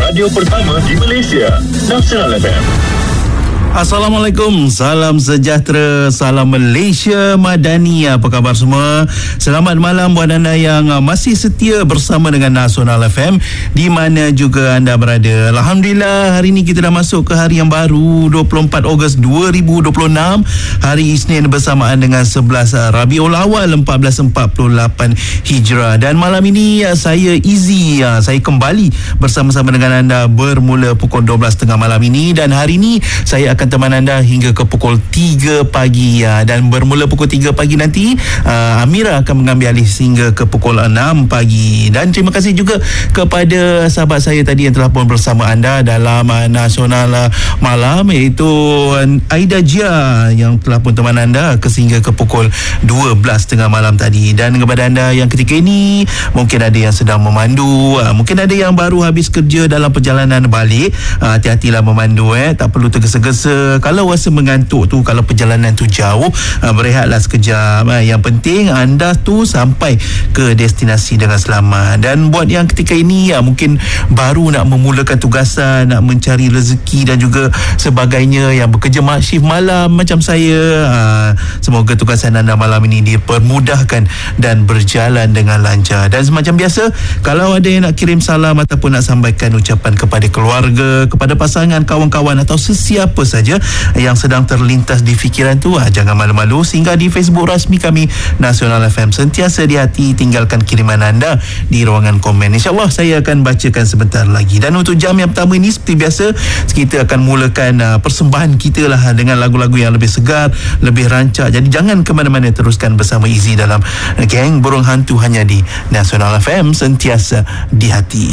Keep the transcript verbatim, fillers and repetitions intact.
radio pertama di Malaysia, Nasional F M. Assalamualaikum, salam sejahtera, salam Malaysia Madani. Apa khabar semua? Selamat malam buat anda yang masih setia bersama dengan Nasional F M di mana juga anda berada. Alhamdulillah, hari ini kita dah masuk ke hari yang baru, dua puluh empat Ogos dua ribu dua puluh enam, hari Isnin bersamaan dengan sebelas Rabiul Awal seribu empat ratus empat puluh lapan Hijrah. Dan malam ini saya Izzy, saya kembali bersama-sama dengan anda bermula pukul dua belas tiga puluh malam ini, dan hari ini saya akan teman anda hingga ke pukul tiga pagi, ya. Dan bermula pukul tiga pagi nanti uh, Amira akan mengambil alih hingga ke pukul enam pagi. Dan terima kasih juga kepada sahabat saya tadi yang telah pun bersama anda dalam uh, Nasional uh, Malam, iaitu uh, Aida Jia yang telah pun teman anda ke sehingga ke pukul dua belas tiga puluh malam tadi. Dan kepada anda yang ketika ini mungkin ada yang sedang memandu, uh, mungkin ada yang baru habis kerja dalam perjalanan balik, uh, hati-hatilah memandu, eh tak perlu tergesa-gesa. Kalau rasa mengantuk tu, kalau perjalanan tu jauh, uh, berehatlah sekejap. Uh, yang penting anda tu sampai ke destinasi dengan selamat. Dan buat yang ketika ini ya, mungkin baru nak memulakan tugasan, nak mencari rezeki dan juga sebagainya, yang bekerja shift malam macam saya, uh, semoga tugasan anda malam ini dipermudahkan dan berjalan dengan lancar. Dan semacam biasa, kalau ada yang nak kirim salam ataupun nak sampaikan ucapan kepada keluarga, kepada pasangan, kawan-kawan atau sesiapa saja yang sedang terlintas di fikiran tu, ah, jangan malu-malu, singgah di Facebook rasmi kami Nasional F M. Sentiasa di hati, tinggalkan kiriman anda di ruangan komen. InsyaAllah saya akan bacakan sebentar lagi. Dan untuk jam yang pertama ini, seperti biasa, kita akan mulakan uh, persembahan kita lah dengan lagu-lagu yang lebih segar, lebih rancak. Jadi jangan ke mana-mana, teruskan bersama Izzy dalam Geng Burung Hantu hanya di Nasional F M, sentiasa di hati.